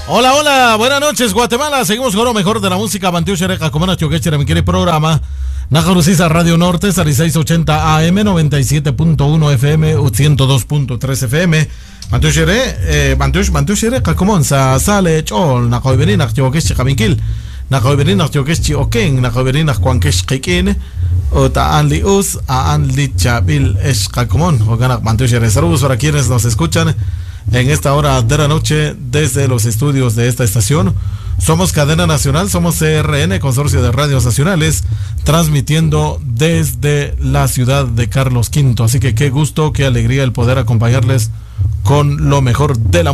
Hola, hola, buenas noches, Guatemala. Seguimos con lo mejor de la música. Bantiu Xereca, como Nacho Quechera, mi querido programa. Najarusisa Radio Norte, 680 AM, 97.1 FM, 102.3 FM. Bantiu Xere, Bantiu Xereca, como sale, chol, Najoiberin, Nacho Quechera, Minkil. Najoiberin, Nacho Quechera, Oken, Najoiberin, Juanquech, Kikin. O Taanli Us, Aanli Chabil, Escacomón. O Ganak, Bantiu Xere. Saludos para quienes nos escuchan en esta hora de la noche desde los estudios de esta estación. Somos Cadena Nacional, somos CRN, Consorcio de Radios Nacionales, transmitiendo desde la ciudad de Carlos V. Así que qué gusto, qué alegría el poder acompañarles con lo mejor de la